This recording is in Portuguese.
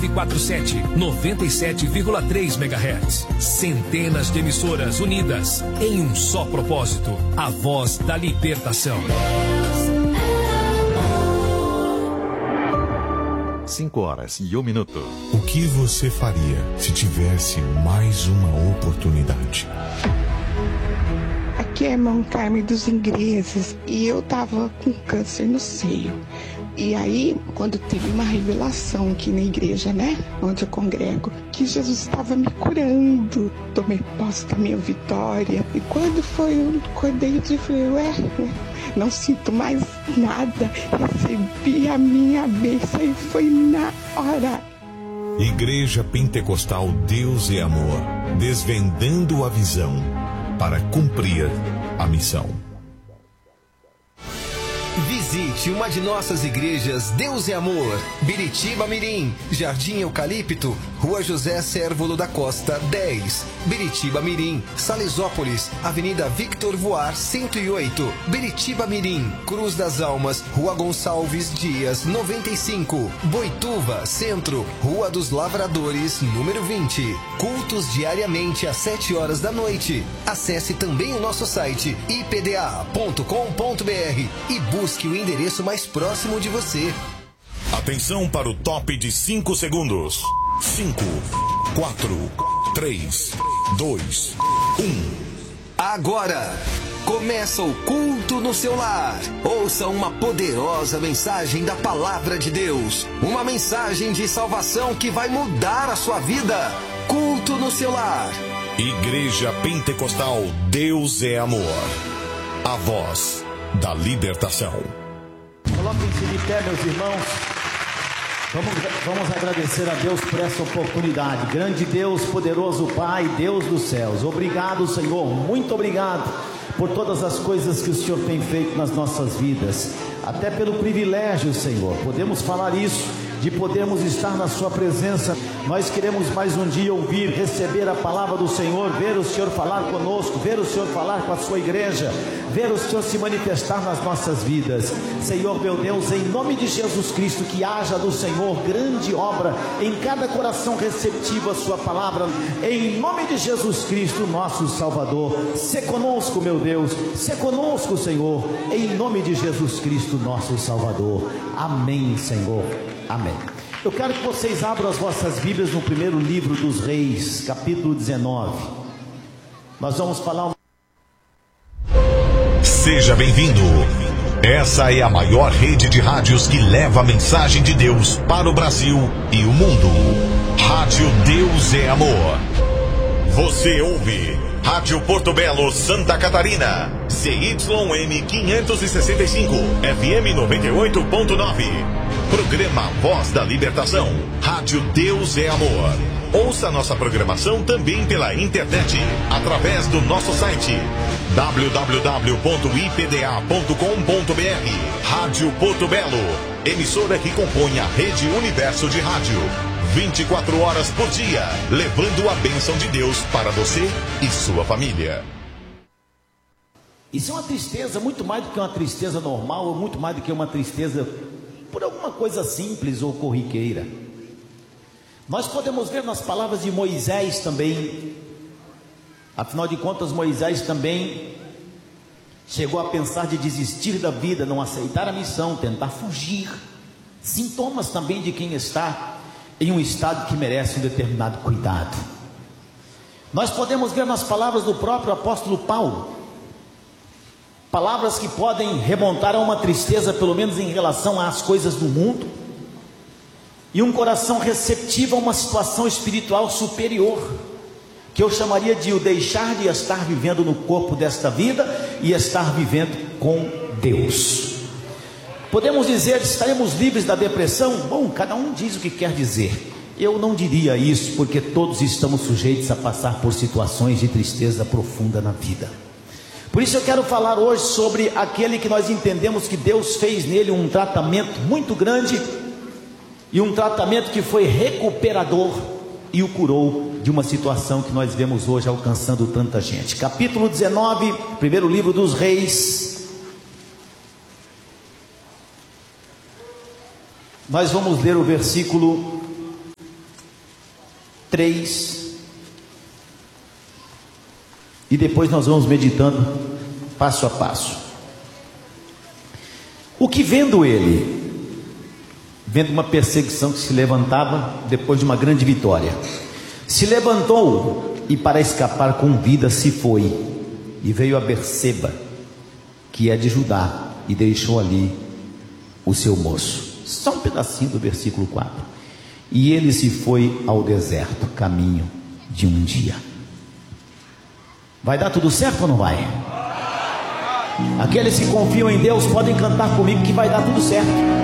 947, 97,3 MHz. Centenas de emissoras unidas em um só propósito: a voz da libertação. 5h01. O que você faria se tivesse mais uma oportunidade? Aqui é a irmã Carmen dos Ingleses e eu tava com câncer no seio. E aí, quando teve uma revelação aqui na igreja, né, onde eu congrego, que Jesus estava me curando, tomei posse da minha vitória. E quando foi, eu acordei e falei, não sinto mais nada, recebi a minha bênção e foi na hora. Igreja Pentecostal Deus é Amor, desvendando a visão para cumprir a missão. Visite uma de nossas igrejas Deus é Amor, Biritiba Mirim, Jardim Eucalipto, Rua José Cérvolo da Costa 10, Biritiba Mirim, Salesópolis, Avenida Victor Voar 108, Biritiba Mirim, Cruz das Almas, Rua Gonçalves Dias 95, Boituva, Centro, Rua dos Lavradores, número 20. Cultos diariamente às 7 horas da noite. Acesse também o nosso site ipda.com.br e busque o endereço mais próximo de você. Atenção para o top de 5 segundos. 5, 4, 3, 2, 1. Agora começa o culto no seu lar. Ouça uma poderosa mensagem da palavra de Deus. Uma mensagem de salvação que vai mudar a sua vida. Culto no seu lar. Igreja Pentecostal Deus é Amor. A voz da libertação. Coloquem-se de pé, meus irmãos. Vamos agradecer a Deus por essa oportunidade. Grande Deus, poderoso Pai, Deus dos céus. Obrigado, Senhor. Muito obrigado por todas as coisas que o Senhor tem feito nas nossas vidas. Até pelo privilégio, Senhor, podemos falar isso, de podermos estar na sua presença. Nós queremos mais um dia ouvir, receber a palavra do Senhor, ver o Senhor falar conosco, ver o Senhor falar com a sua igreja, ver o Senhor se manifestar nas nossas vidas. Senhor meu Deus, em nome de Jesus Cristo, que haja do Senhor grande obra em cada coração receptivo a sua palavra, em nome de Jesus Cristo, nosso Salvador. Se conosco, meu Deus, se conosco, Senhor, em nome de Jesus Cristo, nosso Salvador. Amém, Senhor. Amém. Eu quero que vocês abram as vossas Bíblias no primeiro livro dos Reis, capítulo 19. Nós vamos falar. Seja bem-vindo. Essa é a maior rede de rádios que leva a mensagem de Deus para o Brasil e o mundo. Rádio Deus é Amor. Você ouve Rádio Porto Belo, Santa Catarina, CYM 565, FM 98.9. Programa Voz da Libertação. Rádio Deus é Amor. Ouça nossa programação também pela internet, através do nosso site www.ipda.com.br. Rádio Porto Belo, emissora que compõe a Rede Universo de Rádio. 24 horas por dia, levando a bênção de Deus para você e sua família. Isso é uma tristeza, muito mais do que uma tristeza normal, ou muito mais do que uma tristeza por alguma coisa simples ou corriqueira. Nós podemos ver nas palavras de Moisés também. Afinal de contas, Moisés também chegou a pensar de desistir da vida, não aceitar a missão, tentar fugir. Sintomas também de quem está em um estado que merece um determinado cuidado. Nós podemos ver nas palavras do próprio apóstolo Paulo, palavras que podem remontar a uma tristeza, pelo menos em relação às coisas do mundo, e um coração receptivo a uma situação espiritual superior, que eu chamaria de o deixar de estar vivendo no corpo desta vida e estar vivendo com Deus. Podemos dizer, estaremos livres da depressão? Bom, cada um diz o que quer dizer. Eu não diria isso, porque todos estamos sujeitos a passar por situações de tristeza profunda na vida. Por isso eu quero falar hoje sobre aquele que nós entendemos que Deus fez nele um tratamento muito grande, e um tratamento que foi recuperador, e o curou de uma situação que nós vemos hoje alcançando tanta gente. Capítulo 19, primeiro livro dos Reis. Nós vamos ler o versículo 3, e depois nós vamos meditando passo a passo. O que vendo uma perseguição que se levantava depois de uma grande vitória, se levantou e para escapar com vida se foi, e veio a Berseba, que é de Judá, e deixou ali o seu moço. Só um pedacinho do versículo 4. E ele se foi ao deserto, caminho de um dia. Vai dar tudo certo ou não vai? Aqueles que confiam em Deus podem cantar comigo que vai dar tudo certo.